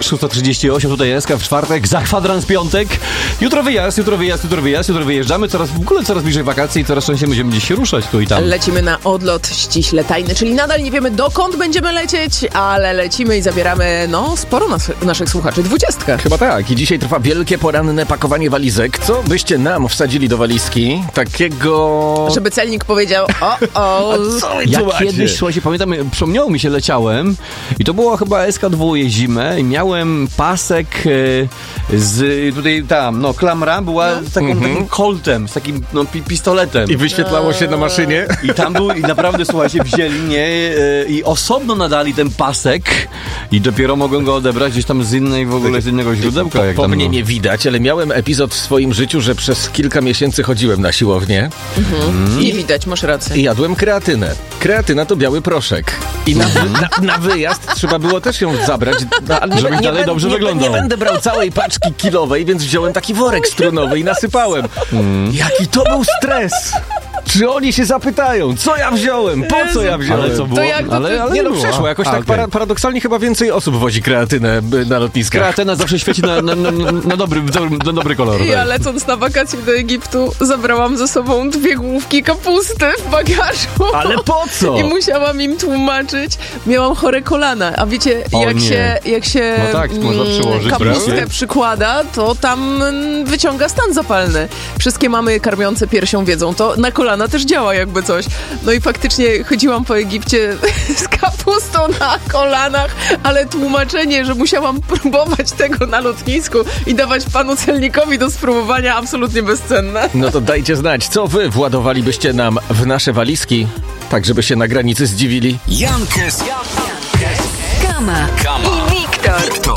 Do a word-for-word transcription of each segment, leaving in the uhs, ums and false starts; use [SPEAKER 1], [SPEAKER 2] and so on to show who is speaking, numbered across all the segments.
[SPEAKER 1] szósta trzydzieści osiem, tutaj S K w czwartek, za kwadrans piątek. Jutro wyjazd, jutro wyjazd, jutro wyjazd, jutro wyjeżdżamy. Coraz, w ogóle coraz bliżej wakacji i coraz częściej będziemy gdzieś się ruszać tu i tam.
[SPEAKER 2] Lecimy na odlot ściśle tajny, czyli nadal nie wiemy, dokąd będziemy lecieć, ale lecimy i zabieramy, no, sporo nas, naszych słuchaczy. Dwudziestkę.
[SPEAKER 3] Chyba tak. I dzisiaj trwa wielkie poranne pakowanie walizek. Co byście nam wsadzili do walizki? Takiego...
[SPEAKER 2] Żeby celnik powiedział, o, o.
[SPEAKER 1] Ja kiedyś, słuchajcie, pamiętam, przypomniało mi się, leciałem i to było chyba S K dwa zimę i miałem pasek e, z tutaj tam, no klamra była
[SPEAKER 2] no.
[SPEAKER 1] z taką,
[SPEAKER 3] Mhm.
[SPEAKER 1] takim koltem, z takim no, pi- pistoletem.
[SPEAKER 3] I wyświetlało się na maszynie?
[SPEAKER 1] I tam był, i naprawdę, słuchajcie, wzięli mnie e, i osobno nadali ten pasek i dopiero mogłem go odebrać gdzieś tam z innej, w ogóle z innego źródełka. Jak
[SPEAKER 3] Po
[SPEAKER 1] tam
[SPEAKER 3] mnie
[SPEAKER 1] było.
[SPEAKER 3] nie widać, ale miałem epizod w swoim życiu, że przez kilka miesięcy chodziłem na siłownię
[SPEAKER 2] Mhm. Nie widać, masz rację.
[SPEAKER 3] i jadłem kreatynę. Kreatyna to biały proszek. I na, na, na wyjazd trzeba było też ją zabrać. No, ale
[SPEAKER 1] Żebyś dalej
[SPEAKER 3] ben-
[SPEAKER 1] dobrze
[SPEAKER 3] nie,
[SPEAKER 1] wyglądał.
[SPEAKER 3] Nie będę brał całej paczki kilowej, więc wziąłem taki worek strunowy i nasypałem. Jaki to był stres! Czy oni się zapytają, co ja wziąłem? Po co ja wziąłem?
[SPEAKER 1] Ale co było?
[SPEAKER 2] To jak to
[SPEAKER 1] ale,
[SPEAKER 2] ty-
[SPEAKER 1] ale
[SPEAKER 3] Nie no,
[SPEAKER 1] było.
[SPEAKER 3] przeszło. Jakoś
[SPEAKER 1] A,
[SPEAKER 3] tak
[SPEAKER 1] okej.
[SPEAKER 3] para, paradoksalnie chyba więcej osób wozi kreatynę by, na lotniskach.
[SPEAKER 1] Kreatyna zawsze świeci na, na, na, na, dobry, na dobry kolor.
[SPEAKER 2] Ja
[SPEAKER 1] tak.
[SPEAKER 2] lecąc na wakacje do Egiptu zabrałam ze sobą dwie główki kapusty w bagażu.
[SPEAKER 3] Ale po co?
[SPEAKER 2] I musiałam im tłumaczyć. Miałam chore kolana, a wiecie,
[SPEAKER 1] O
[SPEAKER 2] jak
[SPEAKER 1] nie.
[SPEAKER 2] się, jak się
[SPEAKER 1] No tak, można
[SPEAKER 2] mm,
[SPEAKER 1] przyłożyć,
[SPEAKER 2] kapustę
[SPEAKER 1] prawda?
[SPEAKER 2] przykłada, to tam mm, wyciąga stan zapalny. Wszystkie mamy karmiące piersią wiedzą, to na kolana też działa jakby coś. No i faktycznie chodziłam po Egipcie z kapustą na kolanach, ale tłumaczenie, że musiałam próbować tego na lotnisku i dawać panu celnikowi do spróbowania, absolutnie bezcenne.
[SPEAKER 3] No to dajcie znać, co wy władowalibyście nam w nasze walizki, tak żeby się na granicy zdziwili.
[SPEAKER 4] Jankes,
[SPEAKER 5] Kama i Wiktor.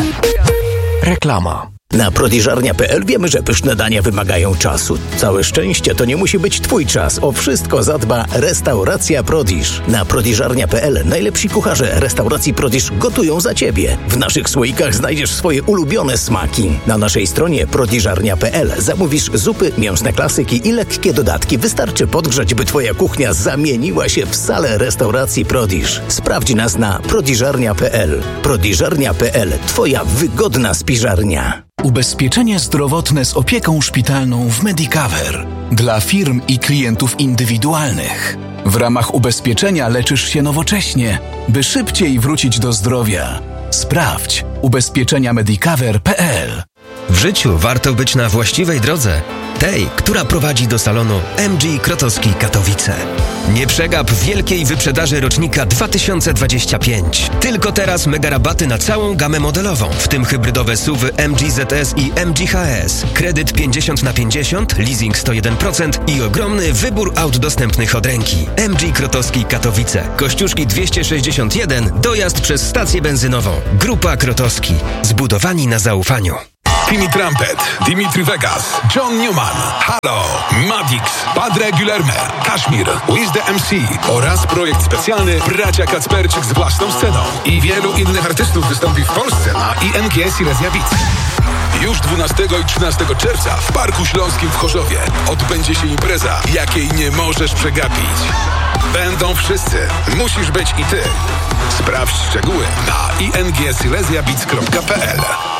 [SPEAKER 4] reklama.
[SPEAKER 6] Na prodiżarnia kropka p l wiemy, że pyszne dania wymagają czasu. Całe szczęście to nie musi być twój czas. O wszystko zadba Restauracja Prodiż. Na prodiżarnia kropka p l najlepsi kucharze restauracji Prodiż gotują za ciebie. W naszych słoikach znajdziesz swoje ulubione smaki. Na naszej stronie prodiżarnia kropka p l zamówisz zupy, mięsne klasyki i lekkie dodatki. Wystarczy podgrzać, by twoja kuchnia zamieniła się w salę restauracji Prodiż. Sprawdź nas na prodiżarnia kropka p l. prodiżarnia kropka p l. Twoja wygodna spiżarnia.
[SPEAKER 4] Ubezpieczenie zdrowotne z opieką szpitalną w Medicover. Dla firm i klientów indywidualnych. W ramach ubezpieczenia leczysz się nowocześnie, by szybciej wrócić do zdrowia. Sprawdź ubezpieczenia medicover kropka p l.
[SPEAKER 7] W życiu warto być na właściwej drodze. Tej, która prowadzi do salonu M G Krotowski Katowice. Nie przegap wielkiej wyprzedaży rocznika dwa tysiące dwudziestego piątego. Tylko teraz mega rabaty na całą gamę modelową, w tym hybrydowe S U V-y M G Z S i M G H S. Kredyt pięćdziesiąt na pięćdziesiąt, leasing sto jeden procent i ogromny wybór aut dostępnych od ręki. M G Krotowski Katowice. Kościuszki dwieście sześćdziesiąt jeden, dojazd przez stację benzynową. Grupa Krotowski. Zbudowani na zaufaniu.
[SPEAKER 8] Timmy Trumpet, Dimitri Vegas, John Newman, Halo, Madix, Padre Guilherme, Kashmir, Wiz the M C oraz projekt specjalny Bracia Kacperczyk z własną sceną. I wielu innych artystów wystąpi w Polsce na I N G Silesia Beats. Już dwunastego i trzynastego czerwca w Parku Śląskim w Chorzowie odbędzie się impreza, jakiej nie możesz przegapić. Będą wszyscy. Musisz być i ty. Sprawdź szczegóły na i n g silesia beats kropka p l.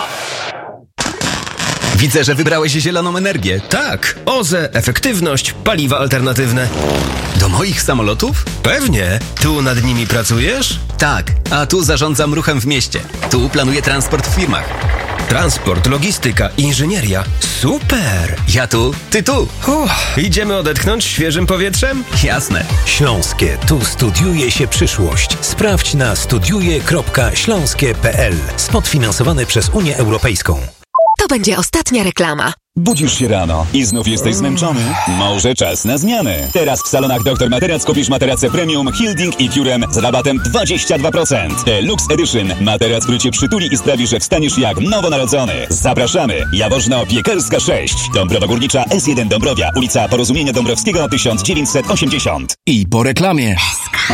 [SPEAKER 9] Widzę, że wybrałeś zieloną energię.
[SPEAKER 7] Tak, O Z E, efektywność, paliwa alternatywne.
[SPEAKER 9] Do moich samolotów?
[SPEAKER 7] Pewnie. Tu nad nimi pracujesz?
[SPEAKER 9] Tak, a tu zarządzam ruchem w mieście. Tu planuję transport w firmach.
[SPEAKER 7] Transport, logistyka, inżynieria. Super!
[SPEAKER 9] Ja tu, ty tu.
[SPEAKER 7] Uff, idziemy odetchnąć świeżym powietrzem?
[SPEAKER 9] Jasne.
[SPEAKER 10] Śląskie. Tu studiuje się przyszłość. Sprawdź na studiuje kropka śląskie kropka p l. Spot finansowany przez Unię Europejską.
[SPEAKER 5] To będzie ostatnia reklama.
[SPEAKER 11] Budzisz się rano i znów jesteś zmęczony? Może czas na zmianę. Teraz w salonach doktor Materac kupisz materace premium Hilding i Curem z rabatem dwadzieścia dwa procent. Deluxe Edition. Materac, który cię przytuli i sprawi, że wstaniesz jak nowonarodzony. Zapraszamy. Jaworzno-Piekarska sześć. Dąbrowa Górnicza S jeden Dąbrowia. Ulica Porozumienia Dąbrowskiego tysiąc dziewięćset osiemdziesiąt.
[SPEAKER 4] I po reklamie.